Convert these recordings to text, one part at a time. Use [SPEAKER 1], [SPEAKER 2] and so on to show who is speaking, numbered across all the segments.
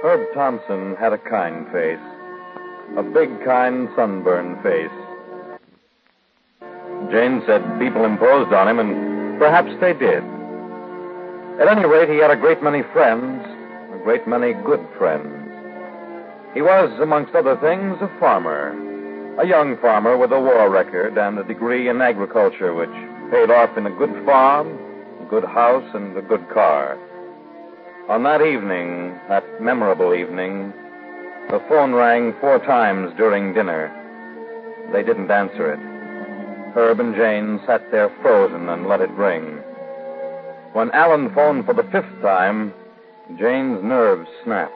[SPEAKER 1] Herb Thompson had a kind face. A big, kind, sunburned face. Jane said people imposed on him, and perhaps they did. At any rate, he had a great many friends, a great many good friends. He was, amongst other things, a farmer. A young farmer with a war record and a degree in agriculture, which paid off in a good farm, a good house, and a good car. On that evening, that memorable evening, the phone rang 4 times during dinner. They didn't answer it. Herb and Jane sat there frozen and let it ring. When Alan phoned for the 5th time, Jane's nerves snapped.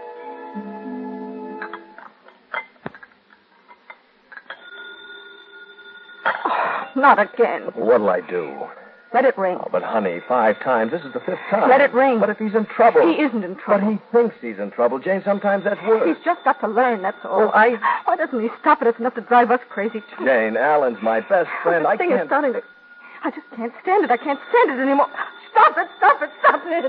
[SPEAKER 2] Not again.
[SPEAKER 3] What'll I do?
[SPEAKER 2] Let it ring.
[SPEAKER 3] Oh, but, honey, 5 times. This is the 5th time.
[SPEAKER 2] Let it ring.
[SPEAKER 3] But if he's in trouble...
[SPEAKER 2] He isn't in trouble.
[SPEAKER 3] But he thinks he's in trouble. Jane, sometimes that's worse.
[SPEAKER 2] He's just got to learn, that's all.
[SPEAKER 3] Oh,
[SPEAKER 2] Why doesn't he stop it? It's enough to drive us crazy, too.
[SPEAKER 3] Jane, Alan's my best friend.
[SPEAKER 2] This thing is starting to... I just can't stand it. I can't stand it anymore. Stop it. Stop it. Stop it.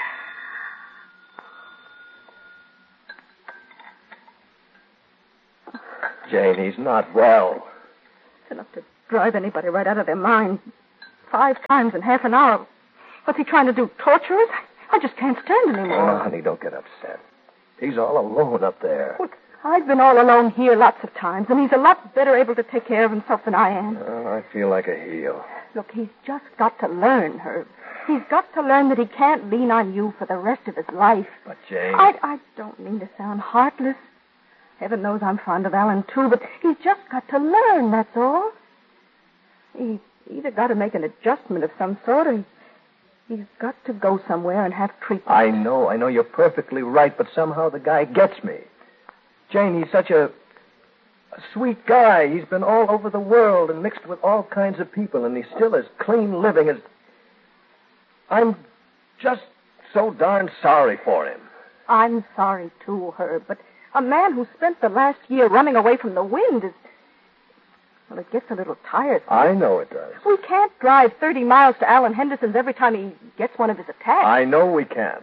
[SPEAKER 3] Jane, he's not well.
[SPEAKER 2] It's enough to drive anybody right out of their mind. 5 times in half an hour. What's he trying to do? Torture us? I just can't stand anymore.
[SPEAKER 3] Oh, honey, don't get upset. He's all alone up there.
[SPEAKER 2] Well, I've been all alone here lots of times, and he's a lot better able to take care of himself than I am.
[SPEAKER 3] Oh, I feel like a heel.
[SPEAKER 2] Look, he's just got to learn, Herb. He's got to learn that he can't lean on you for the rest of his life.
[SPEAKER 3] But, Jane...
[SPEAKER 2] I don't mean to sound heartless. Heaven knows I'm fond of Alan, too, but he's just got to learn, that's all. He's either got to make an adjustment of some sort, or he's got to go somewhere and have treatment.
[SPEAKER 3] I know you're perfectly right, but somehow the guy gets me. Jane, he's such a sweet guy. He's been all over the world and mixed with all kinds of people, and he's still as clean living as... I'm just so darn sorry for him.
[SPEAKER 2] I'm sorry, too, Herb, but a man who spent the last year running away from the wind is... Well, it gets a little tiresome.
[SPEAKER 3] I know it does.
[SPEAKER 2] We can't drive 30 miles to Alan Henderson's every time he gets one of his attacks.
[SPEAKER 3] I know we can't.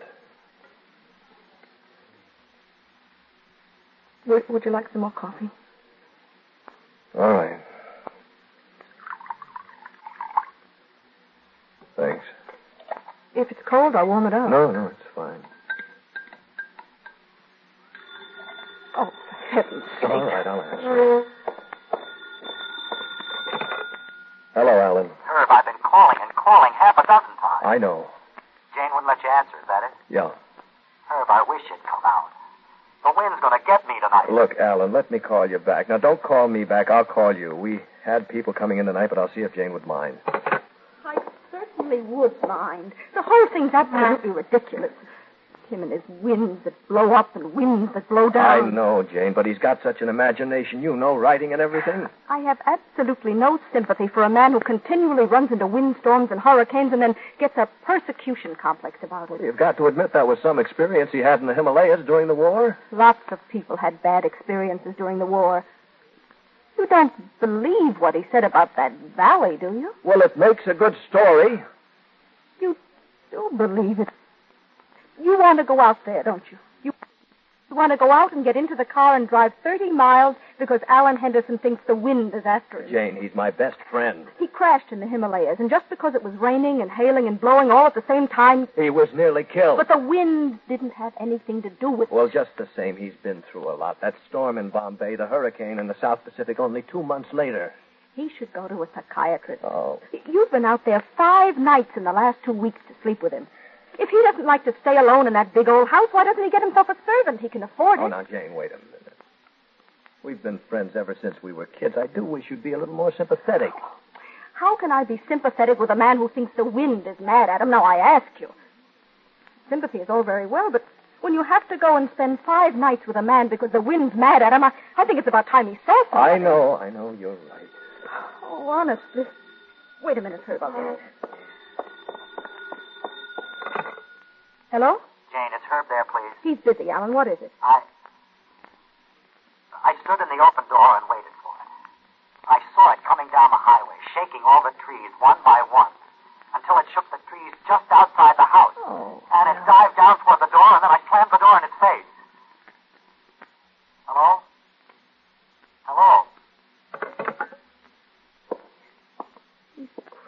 [SPEAKER 2] Would you like some more coffee?
[SPEAKER 3] All right. Thanks.
[SPEAKER 2] If it's cold, I'll warm it up.
[SPEAKER 3] No, it's fine.
[SPEAKER 2] Oh, for heaven's sake.
[SPEAKER 3] All right, I'll answer. Hello, Alan.
[SPEAKER 4] Herb, I've been calling half a dozen times.
[SPEAKER 3] I know.
[SPEAKER 4] Jane wouldn't let you answer, is that it?
[SPEAKER 3] Yeah.
[SPEAKER 4] Herb, I wish you'd come out. The wind's going to get me tonight.
[SPEAKER 3] Look, Alan, let me call you back. Now, don't call me back. I'll call you. We had people coming in tonight, but I'll see if Jane would mind.
[SPEAKER 2] I certainly would mind. The whole thing's absolutely ridiculous. Him and his winds that blow up and winds that blow down.
[SPEAKER 3] I know, Jane, but he's got such an imagination, writing and everything.
[SPEAKER 2] I have absolutely no sympathy for a man who continually runs into windstorms and hurricanes and then gets a persecution complex about it.
[SPEAKER 3] You've got to admit that was some experience he had in the Himalayas during the war.
[SPEAKER 2] Lots of people had bad experiences during the war. You don't believe what he said about that valley, do you?
[SPEAKER 3] Well, it makes a good story.
[SPEAKER 2] You do believe it. You want to go out there, don't you? You want to go out and get into the car and drive 30 miles because Alan Henderson thinks the wind is after him.
[SPEAKER 3] Jane, he's my best friend.
[SPEAKER 2] He crashed in the Himalayas, and just because it was raining and hailing and blowing all at the same time...
[SPEAKER 3] He was nearly killed.
[SPEAKER 2] But the wind didn't have anything to do with it.
[SPEAKER 3] Well, just the same, he's been through a lot. That storm in Bombay, the hurricane in the South Pacific only 2 months later.
[SPEAKER 2] He should go to a psychiatrist.
[SPEAKER 3] Oh.
[SPEAKER 2] You've been out there 5 nights in the last 2 weeks to sleep with him. If he doesn't like to stay alone in that big old house, why doesn't he get himself a servant? He can afford it.
[SPEAKER 3] Oh, now, Jane, wait a minute. We've been friends ever since we were kids. I do wish you'd be a little more sympathetic.
[SPEAKER 2] How can I be sympathetic with a man who thinks the wind is mad at him? Now, I ask you. Sympathy is all very well, but when you have to go and spend 5 nights with a man because the wind's mad at him, I think it's about time he saw something.
[SPEAKER 3] I know, you're right.
[SPEAKER 2] Oh, honestly. Wait a minute, Herb, I'll get it. Hello?
[SPEAKER 4] Jane, is Herb there, please?
[SPEAKER 2] He's busy, Alan. What is it?
[SPEAKER 4] I stood in the open door and waited for it. I saw it coming down the highway, shaking all the trees one by one, until it shook the trees just outside the house.
[SPEAKER 2] Oh.
[SPEAKER 4] And it dived down toward the door, and then I slammed the door in its face.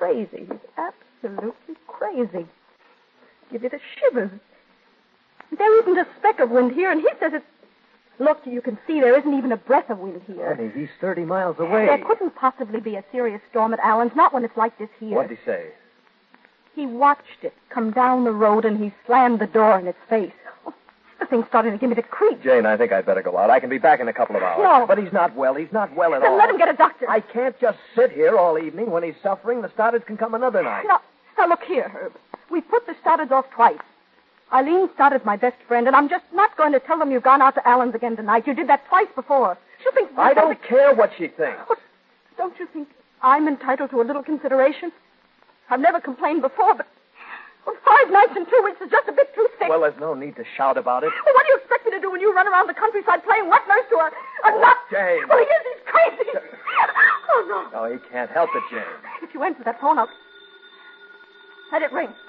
[SPEAKER 2] crazy. He's absolutely crazy. Give you the shivers. There isn't a speck of wind here, and he says it's... Look, you can see there isn't even a breath of wind here.
[SPEAKER 3] Honey, he's 30 miles away.
[SPEAKER 2] There couldn't possibly be a serious storm at Allen's, not when it's like this here.
[SPEAKER 3] What'd he say?
[SPEAKER 2] He watched it come down the road, and he slammed the door in its face. Oh, the thing's starting to give me the creeps.
[SPEAKER 3] Jane, I think I'd better go out. I can be back in a couple of hours.
[SPEAKER 2] No.
[SPEAKER 3] But he's not well. He's not well at
[SPEAKER 2] Then
[SPEAKER 3] all.
[SPEAKER 2] let him get a doctor.
[SPEAKER 3] I can't just sit here all evening when he's suffering. The starters can come another night.
[SPEAKER 2] Now, look here, Herb. We put the starters off twice. Eileen started my best friend, and I'm just not going to tell them you've gone out to Allen's again tonight. You did that twice before. She'll think...
[SPEAKER 3] I don't care what she thinks.
[SPEAKER 2] But don't you think I'm entitled to a little consideration? I've never complained before, but 5 nights and 2 weeks is just a bit too thick.
[SPEAKER 3] Well, there's no need to shout about it.
[SPEAKER 2] Well, what do you expect me to do when you run around the countryside playing wet nurse to a nut?
[SPEAKER 3] Jane.
[SPEAKER 2] Well, he is. He's crazy. Oh, no.
[SPEAKER 3] No, he can't help it, Jane.
[SPEAKER 2] If you answer that phone, I'll... Let it ring.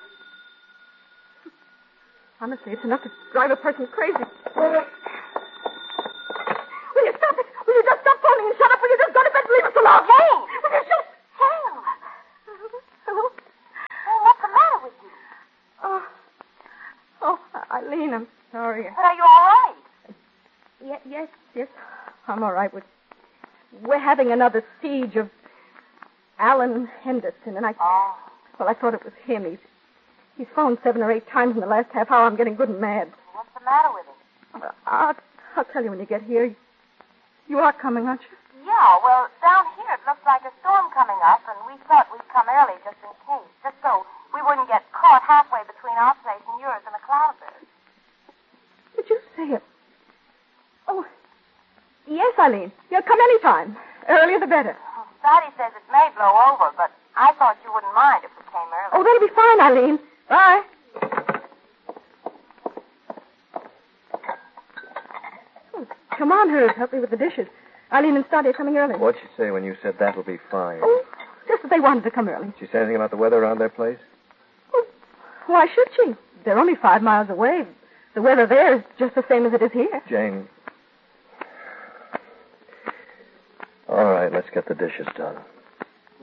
[SPEAKER 2] Honestly, it's enough to drive a person crazy. Will you stop it? Will you just stop phoning and shut up? Will you just go to bed and leave us alone?
[SPEAKER 5] Jane!
[SPEAKER 2] Will you just...
[SPEAKER 5] Hale!
[SPEAKER 2] Hello?
[SPEAKER 5] Jane, what's the matter with you?
[SPEAKER 2] Oh, Eileen, I'm sorry.
[SPEAKER 5] But are you all right?
[SPEAKER 2] Yes. I'm all right. We're having another siege of Allen Henderson, and I thought it was him. He's phoned 7 or 8 times in the last half hour. I'm getting good and mad.
[SPEAKER 5] What's the matter with him?
[SPEAKER 2] I'll tell you when you get here. You are coming, aren't you?
[SPEAKER 5] Yeah, well, down here it looks like a storm coming up, and we thought we'd come early just in case, just so we wouldn't get caught halfway between our place and yours in a cloudburst.
[SPEAKER 2] Did you say it? Oh, yes, Eileen. You'll come any time. Earlier the better.
[SPEAKER 5] Daddy says it may blow over, but I thought you wouldn't mind if we came early.
[SPEAKER 2] Oh, that'll be fine, Eileen. Bye. Oh, come on, Herb. Help me with the dishes. Eileen and Stoddy are coming early.
[SPEAKER 3] What'd she say when you said that'll be fine?
[SPEAKER 2] Oh, just that they wanted to come early.
[SPEAKER 3] Did she say anything about the weather around their place?
[SPEAKER 2] Oh, why should she? They're only 5 miles away. The weather there is just the same as it is here.
[SPEAKER 3] Jane. All right, let's get the dishes done.